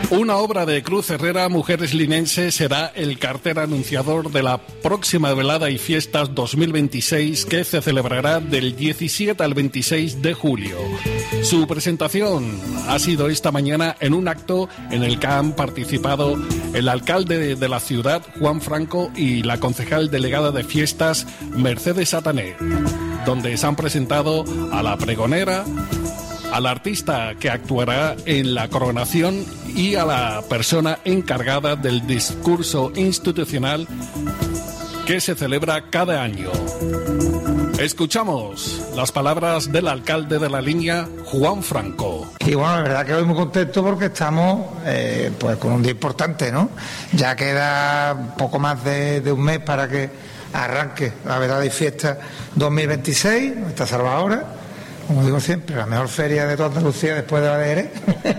Una obra de Cruz Herrera, Mujeres Linenses, será el cartel anunciador de la próxima velada y fiestas 2026 que se celebrará del 17 al 26 de julio. Su presentación ha sido esta mañana en un acto en el que han participado el alcalde de la ciudad, Juan Franco, y la concejal delegada de fiestas, Mercedes Satané, donde se han presentado a la pregonera, al artista que actuará en la coronación y a la persona encargada del discurso institucional que se celebra cada año. Escuchamos las palabras del alcalde de la línea, Juan Franco. Y bueno, la verdad que hoy muy contento porque estamos pues con un día importante, ¿no? Ya queda poco más de un mes para que arranque la velada y fiesta 2026, nuestra Salvadora. Como digo siempre, la mejor feria de toda Andalucía después de la de Jerez.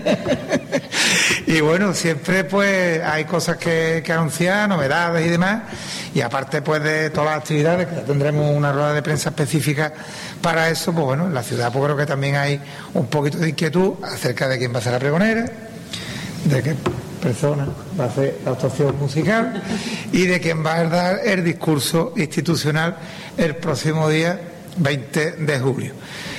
Y bueno, siempre pues hay cosas que anunciar, novedades y demás. Y aparte pues de todas las actividades, que ya tendremos una rueda de prensa específica para eso, pues bueno, en la ciudad pues creo que también hay un poquito de inquietud acerca de quién va a ser la pregonera, de qué persona va a hacer la actuación musical y de quién va a dar el discurso institucional el próximo día 20 de julio.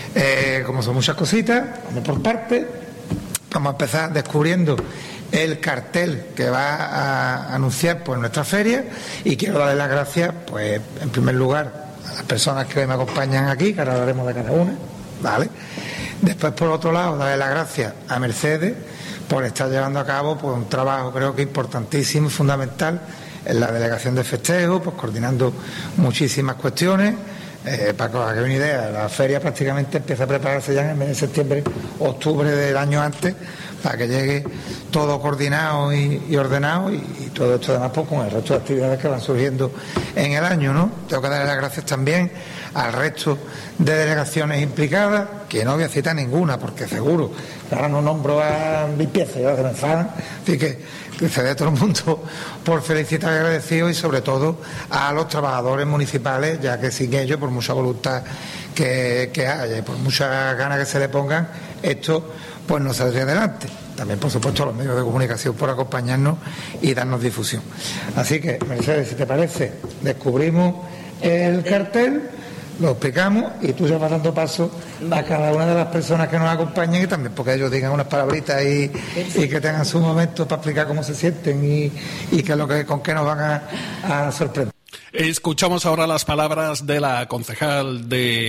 Como son muchas cositas, vamos por partes. Vamos a empezar descubriendo el cartel que va a anunciar pues nuestra feria, y quiero darle las gracias pues en primer lugar a las personas que hoy me acompañan aquí, que ahora hablaremos de cada una, ¿vale? Después, por otro lado, darle las gracias a Mercedes por estar llevando a cabo pues un trabajo creo que importantísimo y fundamental en la delegación de festejo, pues coordinando muchísimas cuestiones. Para que os hagáis una idea, la feria prácticamente empieza a prepararse ya en el mes de septiembre, octubre del año antes, para que llegue todo coordinado y ordenado, y todo esto además pues, con el resto de actividades que van surgiendo en el año, ¿no? Tengo que darle las gracias también al resto de delegaciones implicadas, que no voy a citar ninguna, porque seguro que ahora no nombro a mi pieza, ya se me enfadan, así que se dé a todo el mundo por felicitar y agradecido, y sobre todo a los trabajadores municipales, ya que sin ellos, por mucha voluntad que haya y por muchas ganas que se le pongan, esto pues no saldría adelante. También, por supuesto, a los medios de comunicación por acompañarnos y darnos difusión. Así que, Mercedes, si te parece, descubrimos el cartel, lo explicamos y tú ya vas dando paso a cada una de las personas que nos acompañen, y también porque ellos digan unas palabritas y que tengan su momento para explicar cómo se sienten y qué es lo que, con qué nos van a sorprender. Escuchamos ahora las palabras de la concejal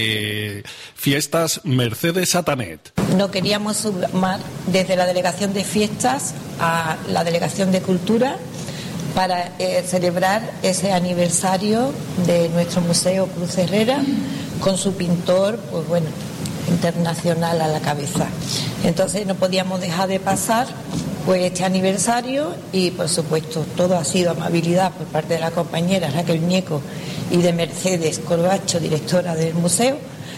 de fiestas, Mercedes Satanet. No queríamos sumar desde la delegación de fiestas a la delegación de cultura para celebrar ese aniversario de nuestro museo Cruz Herrera, con su pintor, pues bueno, internacional a la cabeza. Entonces no podíamos dejar de pasar pues este aniversario, y por supuesto todo ha sido amabilidad por parte de la compañera Raquel Ñeco y de Mercedes Corbacho, directora del museo,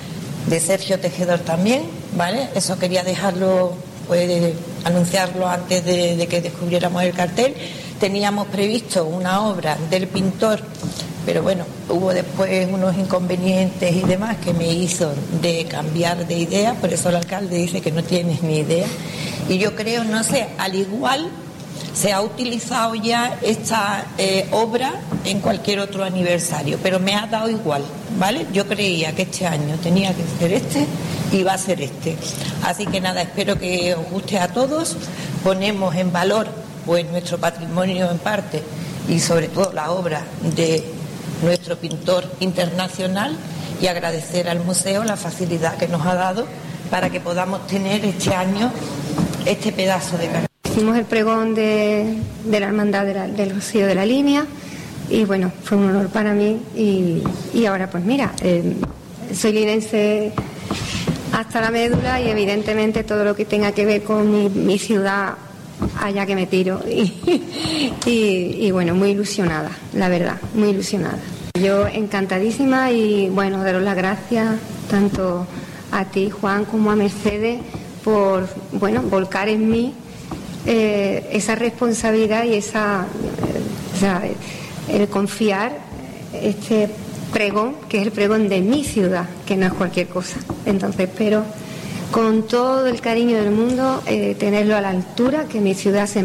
de Sergio Tejedor también, ¿vale? Eso quería dejarlo, pues anunciarlo antes de que descubriéramos el cartel. Teníamos previsto una obra del pintor, pero bueno, hubo después unos inconvenientes y demás que me hizo de cambiar de idea, por eso el alcalde dice que no tienes ni idea. Y yo creo, no sé, al igual se ha utilizado ya esta obra en cualquier otro aniversario, pero me ha dado igual, ¿vale? Yo creía que este año tenía que ser este y va a ser este. Así que nada, espero que os guste a todos. Ponemos en valor pues nuestro patrimonio en parte, y sobre todo la obra de nuestro pintor internacional, y agradecer al museo la facilidad que nos ha dado para que podamos tener este año este pedazo de cartel. Hicimos el pregón de la hermandad del Rocío de la Línea, y bueno, fue un honor para mí, y ahora pues mira, soy linense hasta la médula, y evidentemente todo lo que tenga que ver con mi ciudad, allá que me tiro, y bueno, muy ilusionada, la verdad, muy ilusionada. Yo encantadísima, y bueno, daros las gracias tanto a ti, Juan, como a Mercedes por, bueno, volcar en mí esa responsabilidad y el confiar este pregón, que es el pregón de mi ciudad, que no es cualquier cosa. Entonces espero con todo el cariño del mundo tenerlo a la altura que mi ciudad se